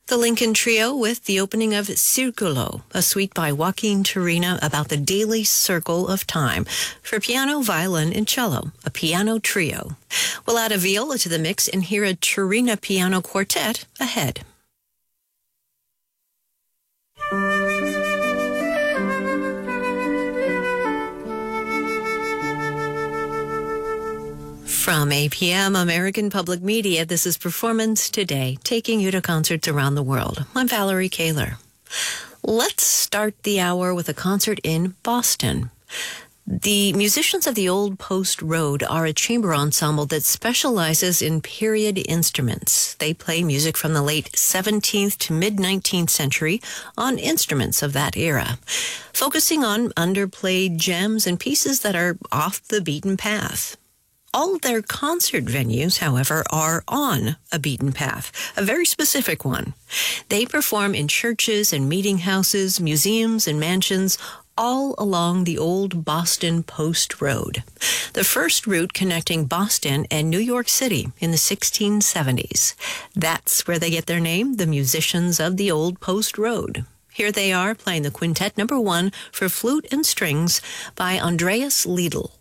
The Lincoln Trio with the opening of Circolo, a suite by Joaquin Turina about the daily circle of time for piano, violin, and cello, a piano trio. We'll add a viola to the mix and hear a Turina piano quartet ahead. From APM, American Public Media, this is Performance Today, taking you to concerts around the world. I'm Valerie Kaler. Let's start the hour with a concert in Boston. The musicians of the Old Post Road are a chamber ensemble that specializes in period instruments. They play music from the late 17th to mid-19th century on instruments of that era, focusing on underplayed gems and pieces that are off the beaten path. All of their concert venues, however, are on a beaten path, a very specific one. They perform in churches and meeting houses, museums and mansions, all along the old Boston Post Road, the first route connecting Boston and New York City in the 1670s. That's where they get their name, the Musicians of the Old Post Road. Here they are playing the Quintet No. 1 for flute and strings by Andreas Liedl.